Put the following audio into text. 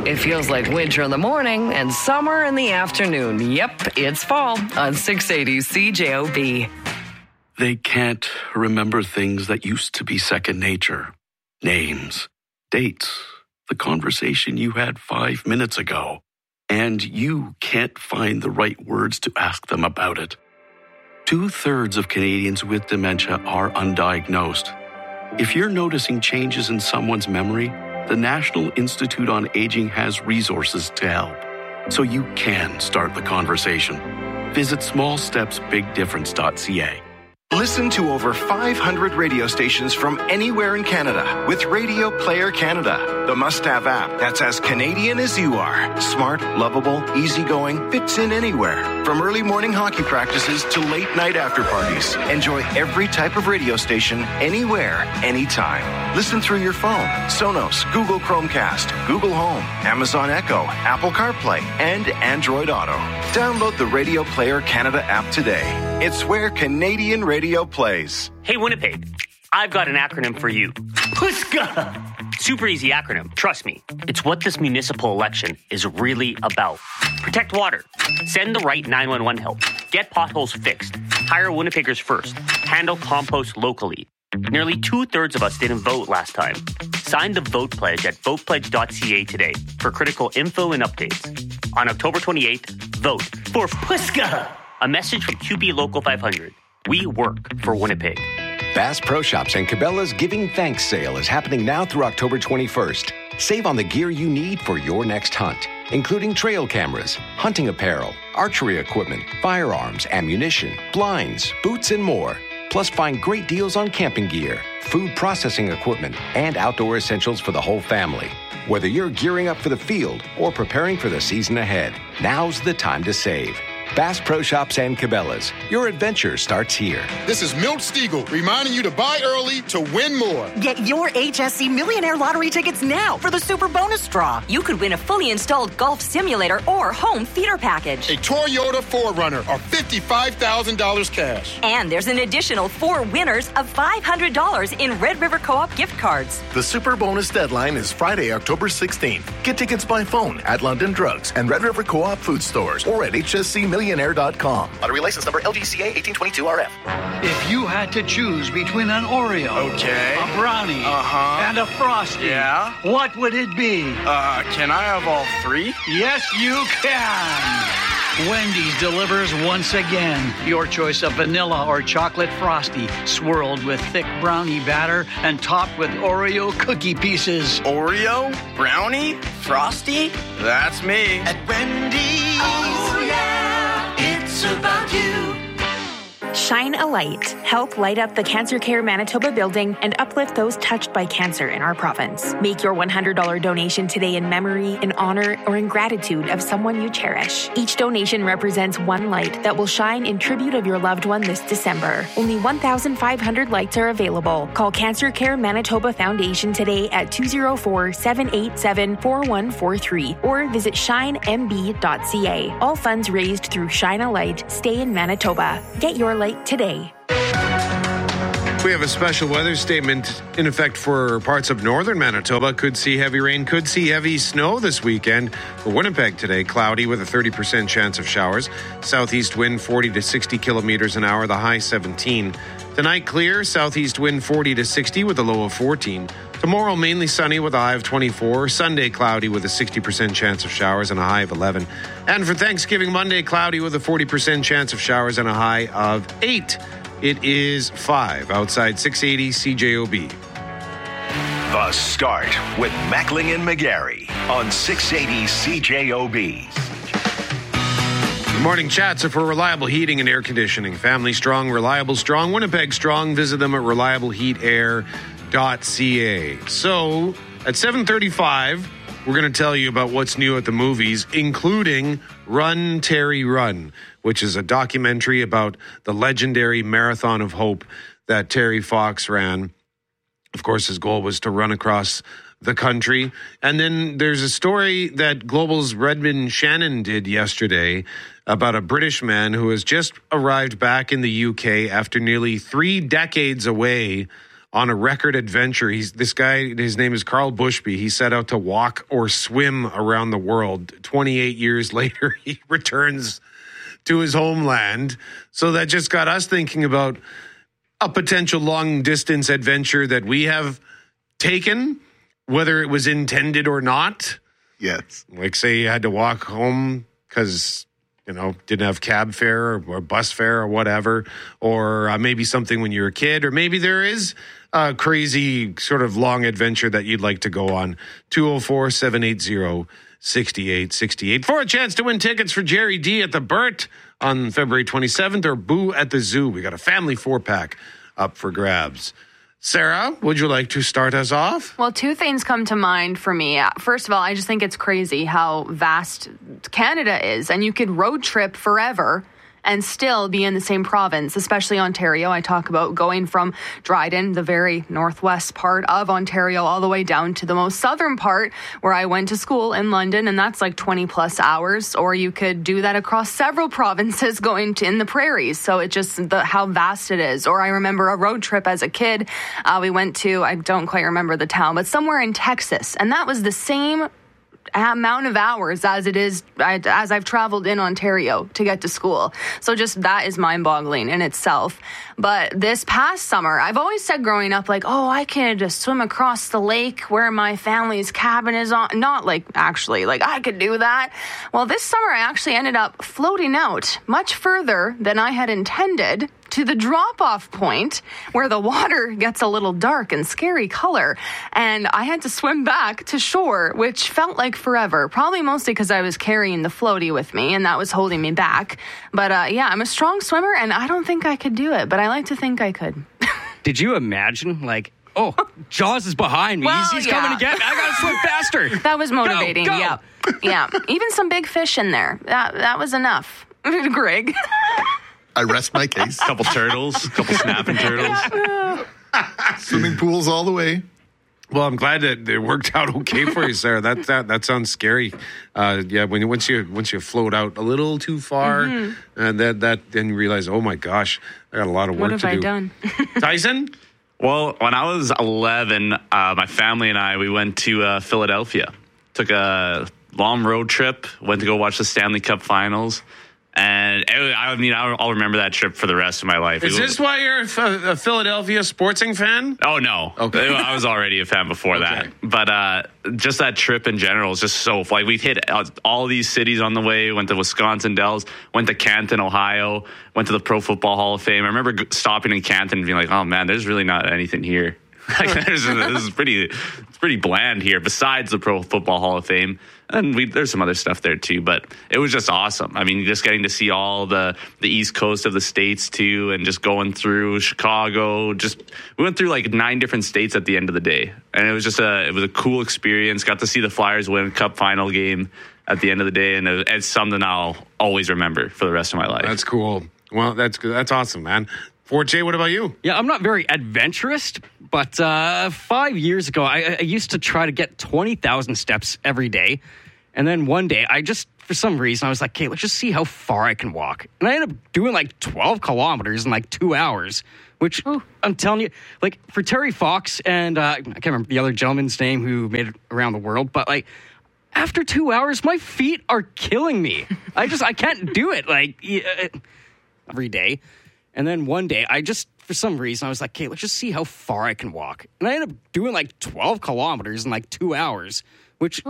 It feels like winter in the morning and summer in the afternoon. Yep, it's fall on 680 CJOB. They can't remember things that used to be second nature. Names, dates, the conversation you had 5 minutes ago. And you can't find the right words to ask them about it. 2/3 of Canadians with dementia are undiagnosed. If you're noticing changes in someone's memory, the National Institute on Aging has resources to help, so you can start the conversation. Visit smallstepsbigdifference.ca. Listen to over 500 radio stations from anywhere in Canada with Radio Player Canada, the must-have app that's as Canadian as you are. Smart, lovable, easygoing, fits in anywhere. From early morning hockey practices to late night after parties. Enjoy every type of radio station, anywhere, anytime. Listen through your phone, Sonos, Google Chromecast, Google Home, Amazon Echo, Apple CarPlay, and Android Auto. Download the Radio Player Canada app today. It's where Canadian radio plays. Hey, Winnipeg, I've got an acronym for you. PUSCA! Super easy acronym, trust me. It's what this municipal election is really about. Protect water. Send the right 911 help. Get potholes fixed. Hire Winnipeggers first. Handle compost locally. Nearly 2/3 of us didn't vote last time. Sign the vote pledge at votepledge.ca today for critical info and updates. On October 28th, vote for PUSCA! A message from QP Local 500. We work for Winnipeg. Bass Pro Shops and Cabela's Giving Thanks sale is happening now through October 21st. Save on the gear you need for your next hunt, including trail cameras, hunting apparel, archery equipment, firearms, ammunition, blinds, boots, and more. Plus, find great deals on camping gear, food processing equipment, and outdoor essentials for the whole family. Whether you're gearing up for the field or preparing for the season ahead, now's the time to save. Bass Pro Shops and Cabela's. Your adventure starts here. This is Milt Stiegel reminding you to buy early to win more. Get your HSC Millionaire Lottery tickets now for the Super Bonus Draw. You could win a fully installed golf simulator or home theater package. A Toyota 4Runner or $55,000 cash. And there's an additional 4 winners of $500 in Red River Co-op gift cards. The Super Bonus deadline is Friday, October 16th. Get tickets by phone at London Drugs and Red River Co-op food stores or at hscmillionaire.com. Lottery license number LGCA 1822RF. If you had to choose between an Oreo, a brownie, and a Frosty, what would it be? Can I have all 3? Yes, you can. Wendy's delivers once again. Your choice of vanilla or chocolate Frosty, swirled with thick brownie batter and topped with Oreo cookie pieces. Oreo? Brownie? Frosty? That's me. At Wendy's. Oh, yeah. It's about you. Shine a light. Help light up the Cancer Care Manitoba building and uplift those touched by cancer in our province. Make your $100 donation today in memory, in honor, or in gratitude of someone you cherish. Each donation represents one light that will shine in tribute of your loved one this December. Only 1,500 lights are available. Call Cancer Care Manitoba Foundation today at 204-787-4143 or visit shinemb.ca. All funds raised through Shine a Light stay in Manitoba. Get your light today. We have a special weather statement in effect for parts of northern Manitoba. Could see heavy rain, could see heavy snow this weekend. For Winnipeg today, cloudy with a 30% chance of showers. Southeast wind 40 to 60 kilometers an hour, the high 17. Tonight clear, southeast wind 40 to 60 with a low of 14. Tomorrow mainly sunny with a high of 24. Sunday cloudy with a 60% chance of showers and a high of 11. And for Thanksgiving Monday, cloudy with a 40% chance of showers and a high of 8. It is 5 outside 680 CJOB. The Start with Mackling and McGarry on 680 CJOB. Good morning, chats are for reliable heating and air conditioning. Family strong, reliable strong, Winnipeg strong. Visit them at reliableheatair.ca. So at 7:35, we're going to tell you about what's new at the movies, including Run, Terry, Run, which is a documentary about the legendary Marathon of Hope that Terry Fox ran. Of course, his goal was to run across the country. And then there's a story that Global's Redmond Shannon did yesterday about a British man who has just arrived back in the UK after nearly 3 decades away on a record adventure. This guy, his name is Carl Bushby. He set out to walk or swim around the world. 28 years later, he returns to his homeland. So that just got us thinking about a potential long-distance adventure that we have taken, whether it was intended or not. Yes. Like, say you had to walk home because, didn't have cab fare or bus fare or whatever, or maybe something when you were a kid, or maybe there is a crazy sort of long adventure that you'd like to go on. 204-780-6868 for a chance to win tickets for Jerry D at the Burt on February 27th or Boo at the Zoo. We got a family 4-pack up for grabs. Sarah, would you like to start us off? Well, two things come to mind for me. First of all, I just think it's crazy how vast Canada is, and you could road trip forever and still be in the same province, especially Ontario. I talk about going from Dryden, the very northwest part of Ontario, all the way down to the most southern part where I went to school in London, and that's like 20 plus hours. Or you could do that across several provinces going to in the prairies. So it just how vast it is. Or I remember a road trip as a kid. We went to, I don't quite remember the town, but somewhere in Texas. And that was the same amount of hours as it is as I've traveled in Ontario to get to school. So just that is mind-boggling in itself. But this past summer, I've always said growing up, like, oh, I could just swim across the lake where my family's cabin is on. Not like actually, like I could do that. Well, this summer I actually ended up floating out much further than I had intended to the drop-off point where the water gets a little dark and scary color. And I had to swim back to shore, which felt like forever, probably mostly because I was carrying the floaty with me and that was holding me back. But yeah, I'm a strong swimmer and I don't think I could do it, but I like to think I could. Did you imagine, like, oh, Jaws is behind me. Well, he's coming to get me. I got to swim faster. That was motivating, go. Yeah. Yeah, even some big fish in there. That was enough. Greg. I rest my case. Couple turtles, couple snapping turtles. Swimming pools all the way. Well, I'm glad that it worked out okay for you, Sarah. That sounds scary. Yeah, once you float out a little too far, and then you realize, oh my gosh, I got a lot of work to do. What have I done? Tyson? Well, when I was 11, my family and I, we went to Philadelphia. Took a long road trip, went to go watch the Stanley Cup Finals. And I'll remember that trip for the rest of my life. Is this why you're a Philadelphia Sporting fan? Oh, no. Okay. I was already a fan before that. But just that trip in general is just so, like, we hit all these cities on the way, went to Wisconsin Dells, went to Canton, Ohio, went to the Pro Football Hall of Fame. I remember stopping in Canton and being like, oh, man, there's really not anything here. Like, this is pretty bland here besides the Pro Football Hall of Fame. And there's some other stuff there too, but it was just awesome. I mean, just getting to see all the East Coast of the states too, and just going through Chicago. We went through like 9 different states at the end of the day, and it was just a cool experience. Got to see the Flyers win Cup final game at the end of the day, and it's something I'll always remember for the rest of my life. That's cool. Well, that's good. That's awesome, man. Forte, what about you? Yeah, I'm not very adventurous, but 5 years ago, I used to try to get 20,000 steps every day. And then one day, for some reason, I was like, okay, let's just see how far I can walk. And I ended up doing like 12 kilometers in like 2 hours, which I'm telling you, like for Terry Fox and I can't remember the other gentleman's name who made it around the world, but like after 2 hours, my feet are killing me. I can't do it like every day. And then one day, for some reason, I was like, okay, let's just see how far I can walk. And I ended up doing like 12 kilometers in like 2 hours, which